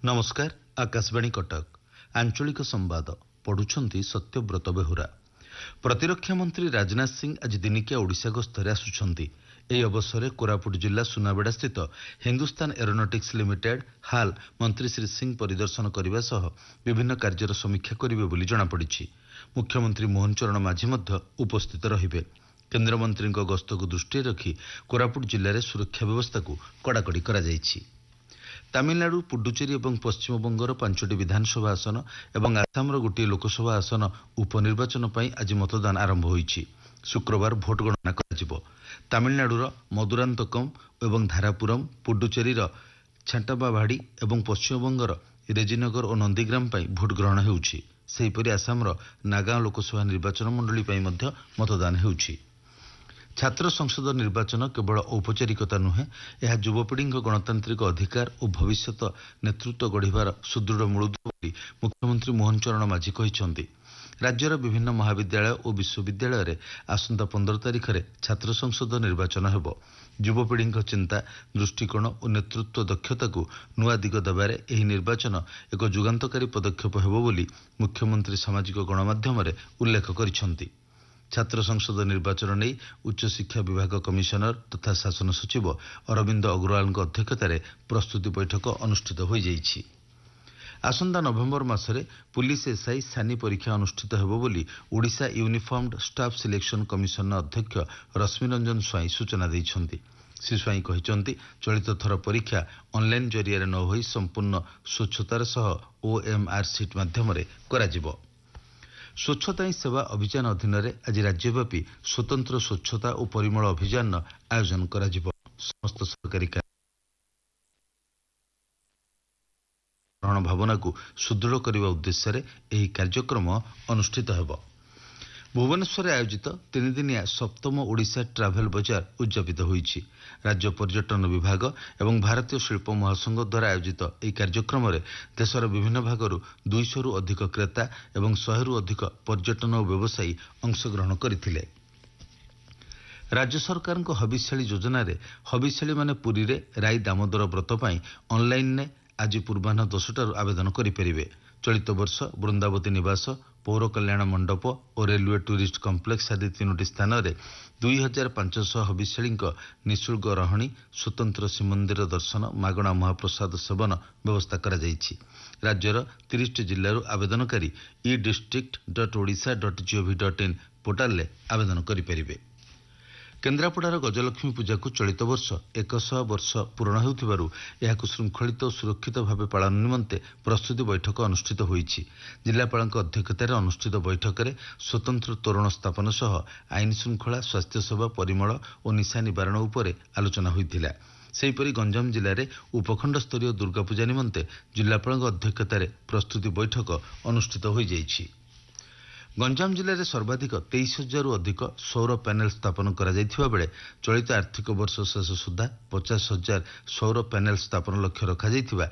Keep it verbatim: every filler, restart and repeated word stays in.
नमस्कार। आकाशवाणी कटक आंचलिक संवाद पढ़ुछंती सत्यव्रत बेहुरा। प्रतिरक्षा मंत्री राजनाथ सिंह आज दिनिकिया ओडिशा गस्तरे आसुछंती। ଏହି ଅବସରରେ କୋରାପୁଟ ଜିଲ୍ଲା ସୁନାବେଡ଼ା ସ୍ଥିତ ହିନ୍ଦୁସ୍ତାନ ଏରୋନଟିକ୍ସ ଲିମିଟେଡ୍ ହାଲ୍ ମନ୍ତ୍ରୀ ଶ୍ରୀ ସିଂ ପରିଦର୍ଶନ କରିବା ସହ ବିଭିନ୍ନ କାର୍ଯ୍ୟର ସମୀକ୍ଷା କରିବେ ବୋଲି ଜଣାପଡ଼ିଛି। ମୁଖ୍ୟମନ୍ତ୍ରୀ ମୋହନ ଚରଣ ମାଝୀ ମଧ୍ୟ ଉପସ୍ଥିତ ରହିବେ। କେନ୍ଦ୍ରମନ୍ତ୍ରୀଙ୍କ ଗସ୍ତକୁ ଦୃଷ୍ଟିରେ ରଖି କୋରାପୁଟ ଜିଲ୍ଲାରେ ସୁରକ୍ଷା ବ୍ୟବସ୍ଥାକୁ କଡ଼ାକଡ଼ି କରାଯାଇଛି। ତାମିଲନାଡୁ, ପୁଡୁଚେରୀ ଏବଂ ପଶ୍ଚିମବଙ୍ଗର ପାଞ୍ଚଟି ବିଧାନସଭା ଆସନ ଏବଂ ଆସାମର ଗୋଟିଏ ଲୋକସଭା ଆସନ ଉପନିର୍ବାଚନ ପାଇଁ ଆଜି ମତଦାନ ଆରମ୍ଭ ହୋଇଛି। ଶୁକ୍ରବାର ଭୋଟ ଗଣନା କରାଯିବ। ତାମିଲନାଡୁର ମଦୁରାନ୍ତକମ୍ ଏବଂ ଧାରାପୁରମ୍, ପୁଡୁଚେରୀର ଛାଣ୍ଟାବାଭାଡ଼ି ଏବଂ ପଶ୍ଚିମବଙ୍ଗର ରେଜିନଗର ଓ ନନ୍ଦୀଗ୍ରାମ ପାଇଁ ଭୋଟ ଗ୍ରହଣ ହେଉଛି। ସେହିପରି ଆସାମର ନାଗାଓଁ ଲୋକସଭା ନିର୍ବାଚନ ମଣ୍ଡଳୀ ପାଇଁ ମଧ୍ୟ ମତଦାନ ହେଉଛି। ଛାତ୍ର ସଂସଦ ନିର୍ବାଚନ କେବଳ ଔପଚାରିକତା ନୁହେଁ, ଏହା ଯୁବପିଢ଼ିଙ୍କ ଗଣତାନ୍ତ୍ରିକ ଅଧିକାର ଓ ଭବିଷ୍ୟତ ନେତୃତ୍ୱ ଗଢ଼ିବାର ସୁଦୃଢ଼ ମୂଳଦୁଆ ବୋଲି ମୁଖ୍ୟମନ୍ତ୍ରୀ ମୋହନ ଚରଣ ମାଝୀ କହିଛନ୍ତି। ରାଜ୍ୟର ବିଭିନ୍ନ ମହାବିଦ୍ୟାଳୟ ଓ ବିଶ୍ୱବିଦ୍ୟାଳୟରେ ଆସନ୍ତା ପନ୍ଦର ତାରିଖରେ ଛାତ୍ର ସଂସଦ ନିର୍ବାଚନ ହେବ। ଯୁବପିଢ଼ିଙ୍କ ଚିନ୍ତା, ଦୃଷ୍ଟିକୋଣ ଓ ନେତୃତ୍ୱ ଦକ୍ଷତାକୁ ନୂଆ ଦିଗ ଦେବାରେ ଏହି ନିର୍ବାଚନ ଏକ ଯୁଗାନ୍ତକାରୀ ପଦକ୍ଷେପ ହେବ ବୋଲି ମୁଖ୍ୟମନ୍ତ୍ରୀ ସାମାଜିକ ଗଣମାଧ୍ୟମରେ ଉଲ୍ଲେଖ କରିଛନ୍ତି। ଛାତ୍ର ସଂସଦ ନିର୍ବାଚନ ନେଇ ଉଚ୍ଚଶିକ୍ଷା ବିଭାଗ କମିଶନର ତଥା ଶାସନ ସଚିବ ଅରବିନ୍ଦ ଅଗ୍ରୱାଲଙ୍କ ଅଧ୍ୟକ୍ଷତାରେ ପ୍ରସ୍ତୁତି ବୈଠକ ଅନୁଷ୍ଠିତ ହୋଇଯାଇଛି। ଆସନ୍ତା ନଭେମ୍ବର ମାସରେ ପୁଲିସ ଏସ୍ଆଇ ସାନି ପରୀକ୍ଷା ଅନୁଷ୍ଠିତ ହେବ ବୋଲି ଓଡ଼ିଶା ୟୁନିଫର୍ମଡ ଷ୍ଟାଫ୍ ସିଲେକ୍ସନ କମିଶନର ଅଧ୍ୟକ୍ଷ ରଶ୍ମି ରଞ୍ଜନ ସ୍ୱାଇଁ ସୂଚନା ଦେଇଛନ୍ତି। ଶ୍ରୀ ସ୍ୱାଇଁ କହିଛନ୍ତି, ଚଳିତ ଥର ପରୀକ୍ଷା ଅନ୍ଲାଇନ୍ ଜରିଆରେ ନ ହୋଇ ସମ୍ପୂର୍ଣ୍ଣ ସ୍ୱଚ୍ଛତାର ସହ ଓଏମ୍ଆର୍ ସିଟ୍ ମାଧ୍ୟମରେ କରାଯିବ। ସ୍ୱଚ୍ଛତା ହିଁ ସେବା ଅଭିଯାନ ଅଧୀନରେ ଆଜି ରାଜ୍ୟବ୍ୟାପୀ ସ୍ୱତନ୍ତ୍ର ସ୍ୱଚ୍ଛତା ଓ ପରିମଳ ଅଭିଯାନର ଆୟୋଜନ କରାଯିବ। ସମସ୍ତ ସରକାରୀ ଭାବନାକୁ ସୁଦୃଢ଼ କରିବା ଉଦ୍ଦେଶ୍ୟରେ ଏହି କାର୍ଯ୍ୟକ୍ରମ ଅନୁଷ୍ଠିତ ହେବ। ଭୁବନେଶ୍ୱରରେ ଆୟୋଜିତ ତିନିଦିନିଆ ସପ୍ତମ ଓଡ଼ିଶା ଟ୍ରାଭେଲ ବଜାର ଉଦ୍ଯାପିତ ହୋଇଛି। ରାଜ୍ୟ ପର୍ଯ୍ୟଟନ ବିଭାଗ ଏବଂ ଭାରତୀୟ ଶିଳ୍ପ ମହାସଂଘ ଦ୍ୱାରା ଆୟୋଜିତ ଏହି କାର୍ଯ୍ୟକ୍ରମରେ ଦେଶର ବିଭିନ୍ନ ଭାଗରୁ ଦୁଇଶହରୁ ଅଧିକ କ୍ରେତା ଏବଂ ଶହେରୁ ଅଧିକ ପର୍ଯ୍ୟଟନ ଓ ବ୍ୟବସାୟୀ ଅଂଶଗ୍ରହଣ କରିଥିଲେ। ରାଜ୍ୟ ସରକାରଙ୍କ ହବିଷ୍ୟାଳୀ ଯୋଜନାରେ ହବିଷ୍ୟାଳୀମାନେ ପୁରୀରେ ରାଇ ଦାମୋଦର ବ୍ରତ ପାଇଁ ଅନ୍ଲାଇନ୍ରେ ଆଜି ପୂର୍ବାହ୍ନ ଦଶଟାରୁ ଆବେଦନ କରିପାରିବେ। ଚଳିତ ବର୍ଷ ବୃନ୍ଦାବତୀ ନିବାସ, ପୌର କଲ୍ୟାଣ ମଣ୍ଡପ ଓ ରେଲୱେ ଟୁରିଷ୍ଟ କମ୍ପ୍ଲେକ୍ସ ଆଦି ତିନୋଟି ସ୍ଥାନରେ ଦୁଇ ହଜାର ପାଞ୍ଚଶହ ହବିଷ୍ୟାଳୀଙ୍କ ନିଃଶୁଳ୍କ ରହଣି, ସ୍ୱତନ୍ତ୍ର ଶ୍ରୀମନ୍ଦିର ଦର୍ଶନ, ମାଗଣା ମହାପ୍ରସାଦ ସେବନ ବ୍ୟବସ୍ଥା କରାଯାଇଛି। ରାଜ୍ୟର ତିରିଶଟି ଜିଲ୍ଲାରୁ ଆବେଦନକାରୀ ଇ district dot Odisha dot GOV dot in ପୋର୍ଟାଲରେ ଆବେଦନ କରିପାରିବେ। କେନ୍ଦ୍ରାପଡ଼ାର ଗଜଲକ୍ଷ୍ମୀ ପୂଜାକୁ ଚଳିତ ବର୍ଷ ଏକଶହ ବର୍ଷ ପୂରଣ ହେଉଥିବାରୁ ଏହାକୁ ଶୃଙ୍ଖଳିତ ଓ ସୁରକ୍ଷିତ ଭାବେ ପାଳନ ନିମନ୍ତେ ପ୍ରସ୍ତୁତି ବୈଠକ ଅନୁଷ୍ଠିତ ହୋଇଛି। ଜିଲ୍ଲାପାଳଙ୍କ ଅଧ୍ୟକ୍ଷତାରେ ଅନୁଷ୍ଠିତ ବୈଠକରେ ସ୍ୱତନ୍ତ୍ର ତୋରଣ ସ୍ଥାପନ ସହ ଆଇନ ଶୃଙ୍ଖଳା, ସ୍ୱାସ୍ଥ୍ୟସେବା, ପରିମଳ ଓ ନିଶା ନିବାରଣ ଉପରେ ଆଲୋଚନା ହୋଇଥିଲା। ସେହିପରି ଗଞ୍ଜାମ ଜିଲ୍ଲାରେ ଉପଖଣ୍ଡସ୍ତରୀୟ ଦୁର୍ଗାପୂଜା ନିମନ୍ତେ ଜିଲ୍ଲାପାଳଙ୍କ ଅଧ୍ୟକ୍ଷତାରେ ପ୍ରସ୍ତୁତି ବୈଠକ ଅନୁଷ୍ଠିତ ହୋଇଯାଇଛି। ଗଞ୍ଜାମ ଜିଲ୍ଲାରେ ସର୍ବାଧିକ ତେଇଶ ହଜାରରୁ ଅଧିକ ସୌର ପ୍ୟାନେଲ ସ୍ଥାପନ କରାଯାଇଥିବା ବେଳେ ଚଳିତ ଆର୍ଥିକ ବର୍ଷ ଶେଷ ସୁଦ୍ଧା ପଚାଶ ହଜାର ସୌର ପ୍ୟାନେଲ ସ୍ଥାପନ ଲକ୍ଷ୍ୟ ରଖାଯାଇଥିବା